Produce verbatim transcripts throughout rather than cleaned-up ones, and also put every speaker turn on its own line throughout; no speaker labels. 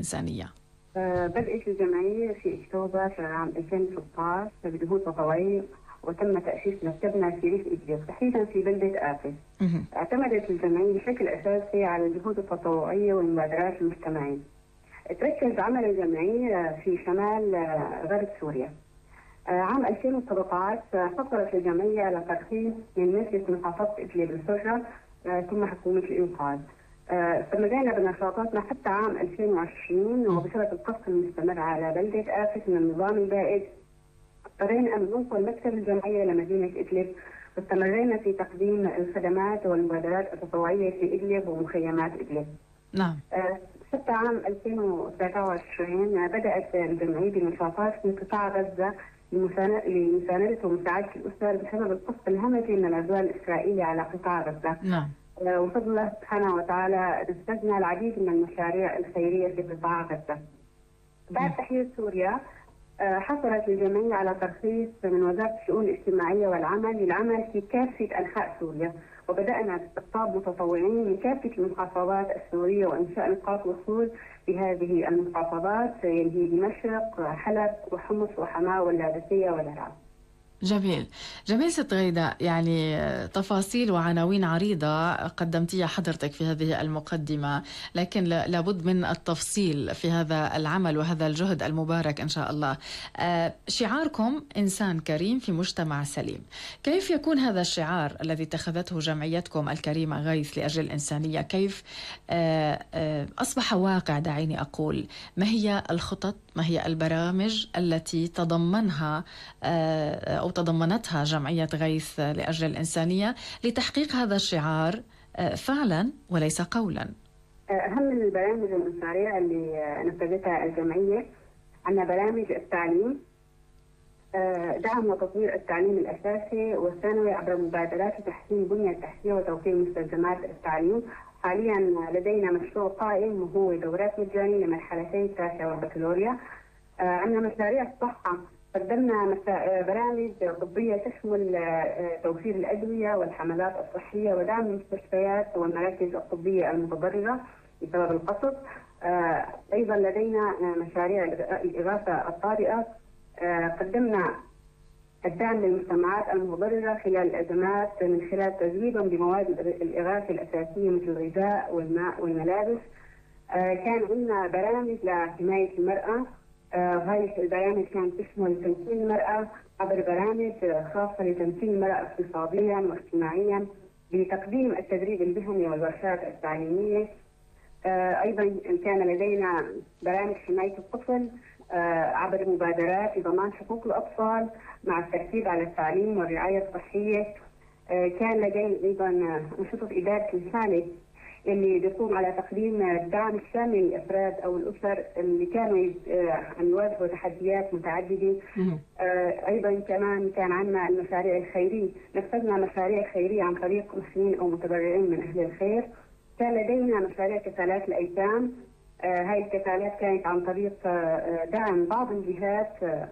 الإنسانية؟
بدأت الجمعية في أكتوبر عام ألفين وستة عشر بجهود تطوعية، وتم تأسيس مكتبنا في ريف إدلب تحديدا في بلدة آفس. اعتمدت الجمعية بشكل أساسي على الجهود التطوعية والمبادرات المجتمعية. تركز عمل الجمعية في شمال غرب سوريا. عام ألفين وسبعة عشر حصلت الجمعية على ترخيص من مجلس محافظة إدلب السجة ثم حكومة الإنقاذ. استمرينا بنشاطاتنا حتى عام ألفين وعشرين، وبسبب القصف المستمر على بلدة آفس من النظام البائد اضطرينا أن ننقل مكتب الجمعية لمدينة إدلب، واستمرينا في تقديم الخدمات والمبادرات التطوعية في إدلب ومخيمات إدلب.
نعم.
حتى عام ألفين وثلاثة وعشرين بدأت الجمعية بنشاطات في قطاع غزة لمساندة ومساعدة الأسر بسبب القصف الهمجي من العدوان الإسرائيلي على قطاع غزة.
نعم.
وبفضل الله سبحانه وتعالى نفذنا العديد من المشاريع الخيرية في قطاع غزة. بعد تحرير سوريا حصلت الجمعية على ترخيص من وزارة الشؤون الاجتماعية والعمل للعمل في كافة أنحاء سوريا، وبدأنا باستقطاب متطوعين من كافة المحافظات السورية وإنشاء نقاط وصول في هذه المحافظات اللي دمشق، حلب وحمص وحماة واللادسية والعراق.
جميل جميل ست غيداء، يعني تفاصيل وعناوين عريضة قدمتيها حضرتك في هذه المقدمة، لكن لابد من التفصيل في هذا العمل وهذا الجهد المبارك إن شاء الله. شعاركم إنسان كريم في مجتمع سليم، كيف يكون هذا الشعار الذي اتخذته جمعيتكم الكريمة غيث لأجل الإنسانية، كيف أصبح واقع؟ دعيني أقول، ما هي الخطط، ما هي البرامج التي تضمنها أو تضمنتها جمعية غيث لأجل الإنسانية لتحقيق هذا الشعار فعلا وليس قولا؟
أهم البرامج والمشاريع اللي نفذتها الجمعية عندنا برامج التعليم، دعم وتطوير التعليم الأساسي والثانوي عبر مبادرات لتحسين البنية التحتية وتوفير مستلزمات التعليم. حاليا لدينا مشروع قائم وهو دورات مجانية لمرحلتي التاسعة والبكالوريا. عندنا مشاريع الصحة، قدمنا برامج طبية تشمل توفير الأدوية والحملات الصحية ودعم المستشفيات والمراكز الطبية المتضررة بسبب القصف. أيضا لدينا مشاريع الإغاثة الطارئة، قدمنا الدعم للمجتمعات المتضررة خلال الأزمات من خلال تزويدهم بمواد الإغاثة الأساسية مثل الغذاء والماء والملابس. كان عندنا برامج لحماية المرأة، هذه البرامج كانت تشمل تمثيل المرأة عبر برامج خاصة لتمثيل المرأة اقتصاديا واجتماعيا بتقديم التدريب المهني والورشات التعليمية. أيضا كان لدينا برامج حماية الطفل عبر مبادرات لضمان حقوق الأطفال مع التركيز على التعليم والرعاية الصحية. كان لدينا أيضا أنشطة إدارة الحالة اللي بيقوم على تقديم الدعم الشامل للأفراد أو الأسر اللي كانوا عم يواجهوا تحديات متعددة. أيضا كمان كان عندنا المشاريع الخيرية، نفذنا مشاريع خيرية عن طريق محسنين أو متبرعين من أهل الخير. كان لدينا مشاريع كفالات الأيتام، هاي الكفالات كانت عن طريق دعم بعض الجهات،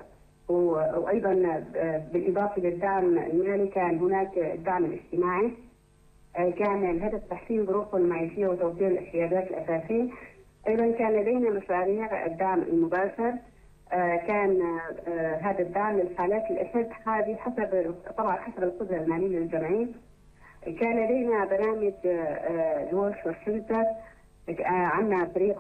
وأيضا بالإضافة للدعم المالي كان هناك الدعم الاجتماعي. كان الهدف تحسين ظروفهم المعيشية وتوفير الاحتياجات الأساسية. أيضا كان لدينا مشاريع الدعم المباشر، كان هذا الدعم للحالات الأشد حاجة حسب طبعا حسب القدرة المالية للجمعية. كان لدينا برامج الوش والشلتر، عندنا فريق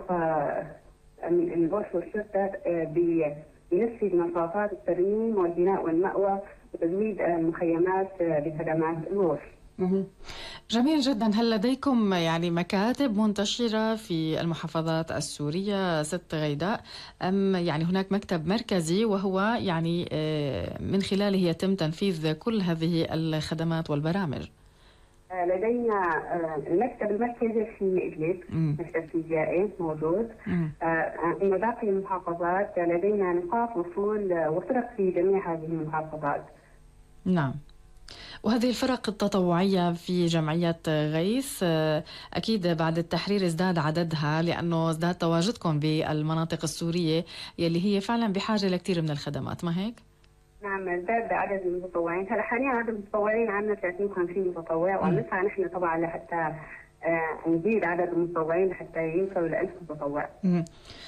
الوش والشلتر بينفذ نشاطات الترميم والبناء والمأوى وتزويد المخيمات بخدمات الوش.
جميل جدا. هل لديكم يعني مكاتب منتشرة في المحافظات السورية ست غيداء، أم يعني هناك مكتب مركزي وهو يعني من خلاله يتم تنفيذ كل هذه الخدمات والبرامج؟
لدينا المكتب المركزي في إدلب، مكتب فيزيائي موجود. أما باقي المحافظات لدينا نقاط وصول وفرق في جميع هذه المحافظات.
نعم. وهذه الفرق التطوعية في جمعية غيث أكيد بعد التحرير ازداد عددها، لأنه ازداد تواجدكم بالمناطق السورية يلي هي فعلا بحاجة لكثير من الخدمات، ما هيك؟
نعم، ازداد عدد المتطوعين. هلا حاليا عدد المتطوعين عندنا ثلاثمئة وخمسين متطوع، وعم نسعى نحن طبعا لحتى نزيد عدد المتطوعين حتى يوصلوا ل ألف متطوع.